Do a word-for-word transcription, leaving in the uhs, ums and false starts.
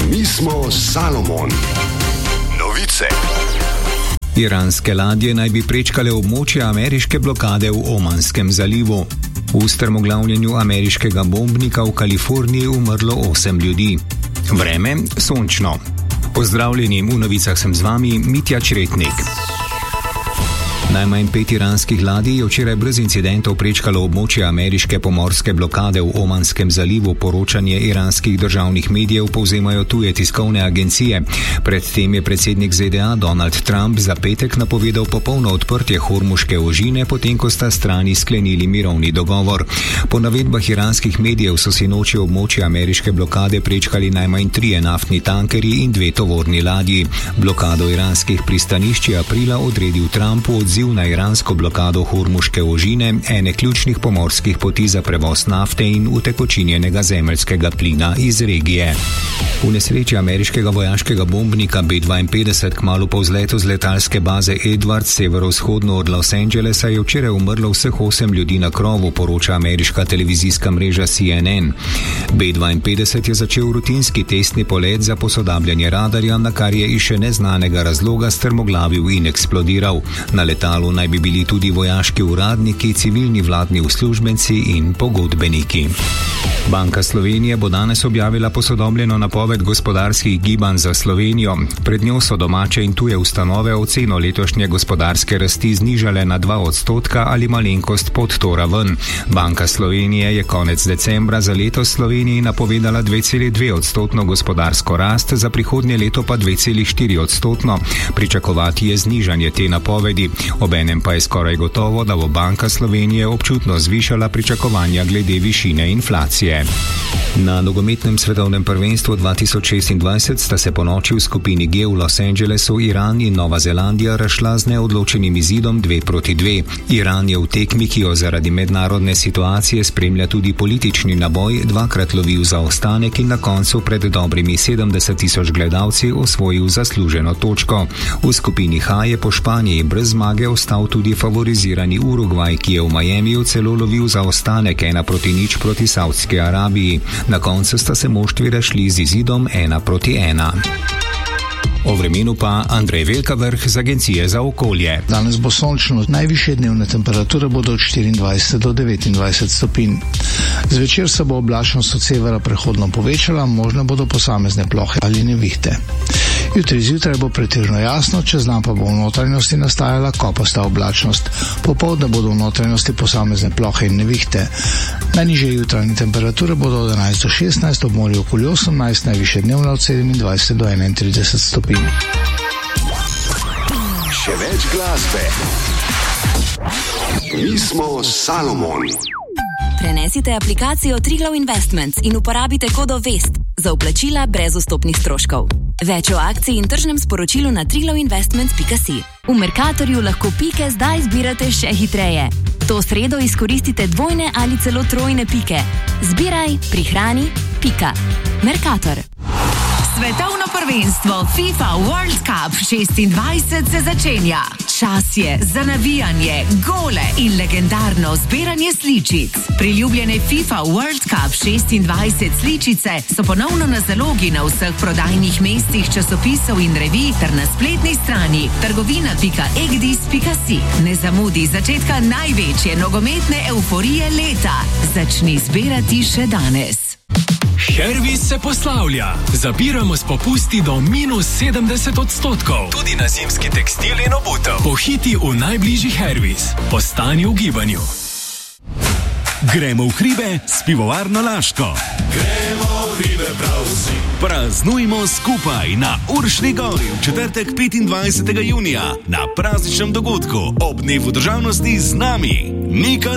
Mi smo Salomon. Novice. Iranske ladje naj bi prečkale območje ameriške blokade v Omanskem zalivu. V strmoglavljenju ameriškega bombnika v Kaliforniji umrlo osem ljudi. Vreme sončno. Pozdravljeni, v novicah sem z vami Mitja Čretnik. Najmanj pet iranskih ladij je včeraj brez incidentov prečkalo območje ameriške pomorske blokade v Omanskem zalivu, poročanje iranskih državnih medijev povzemajo tuje tiskovne agencije. Predtem je predsednik Z D A Donald Trump za petek napovedal popolno odprtje Hormuške ožine, potem ko sta strani sklenili mirovni dogovor. Po navedbah iranskih medijev so si noči območje ameriške blokade prečkali najmanj trije naftni tankerji in dve tovorni ladji. Blokado iranskih pristanišč je aprila odredil Trump v odziv na iransko blokado Hormuške ožine, ene ključnih pomorskih poti za prevoz nafte in utekočinjenega zemeljskega plina iz regije. V nesreči ameriškega vojaškega bombnika B dvainpetdeset kmalu po vzletu z letalske baze Edwards severovzhodno od Los Angelesa je včeraj umrlo vseh osem ljudi na krovu, poroča ameriška televizijska mreža C N N. B dvainpetdeset je začel rutinski testni polet za posodabljanje radarja, na kar je iz še neznanega razloga strmoglavil in eksplodiral. Na letalu naj bi bili tudi vojaški uradniki, civilni vladni uslužbenci in pogodbeniki. Banka Slovenije bo danes objavila posodobljeno napoved gospodarskih gibanj za Slovenijo. Pred njo so domače in tuje ustanove oceno letošnje gospodarske rasti znižale na dva odstotka ali malenkost pod to raven. Banka Slovenije je konec decembra za letos Sloveniji napovedala dve celi dve odstotno gospodarsko rast, za prihodnje leto pa dve celi štiri odstotno. Pričakovati je znižanje te napovedi. Obenem pa je skoraj gotovo, da bo Banka Slovenije občutno zvišala pričakovanja glede višine inflacije. Na nogometnem svetovnem prvenstvu dva tisoč šestindvajset sta se po noči v skupini G v Los Angelesu Iran in Nova Zelandija razšla z neodločenim izidom dve proti dve. Iran je v tekmi, ki jo zaradi mednarodne situacije spremlja tudi politični naboj, dvakrat lovil zaostanek in na koncu pred dobrimi sedemdeset tisoč gledalci osvojil zasluženo točko. V skupini H je po Španiji brez zmage ostal tudi favorizirani Urugvaj, ki je v Miamiju celo lovil zaostanek ena proti nič proti Saudski Arabiji. Na koncu sta se moštvi razšli z izidom ena proti ena. O vremenu pa Andrej Velkavrh z Agencije za okolje. Danes bo sončno, najvišje dnevne temperature bodo od štiriindvajset do devetindvajset stopinj. Zvečer se bo oblačnost od severa prehodno povečala, možne bodo posamezne plohe ali nevihte. Jutri zjutraj bo pretežno jasno, čez dan pa bo v notranjosti nastajala kopasta oblačnost. Popoldne bodo v notranjosti posamezne plohe in nevihte. Najnižje jutranje temperature bodo od enajst do šestnajst, ob morju okoli osemnajst, najvišje dnevne od sedemindvajset do enaintrideset stopinj. Še več glasbe. Mi smo Salomon. Prenesite aplikacijo Triglav Investments in uporabite kodo VEST za vplačila brez vstopnih stroškov. Več o akciji in tržnem sporočilu na triglav investments pika si. V Mercatorju lahko pike zdaj zbirate še hitreje. To sredo izkoristite dvojne ali celo trojne pike. Zbiraj, prihrani, pika. Mercator. Svetovno prvenstvo FIFA World Cup šestindvajset se začenja. Čas je za navijanje, gole in legendarno zbiranje sličic. Priljubljene FIFA World Cup šestindvajset sličice so ponovno na zalogi na vseh prodajnih mestih časopisov in revij ter na spletni strani trgovina pika egdis pika si. Ne zamudi začetka največje nogometne euforije leta. Začni zbirati še danes. Hervis se poslavlja. Zabiramo s popusti do minus sedemdeset odstotkov. Tudi na zimski tekstil in obutev. Pohiti v najbližji Hervis. Ostani v gibanju. Gremo v hribe s pivovarno Laško. Gremo v hribe prav vsi. Praznujmo skupaj na Uršni gori v četrtek petindvajsetega junija na prazničnem dogodku ob dnevu državnosti z nami. Nika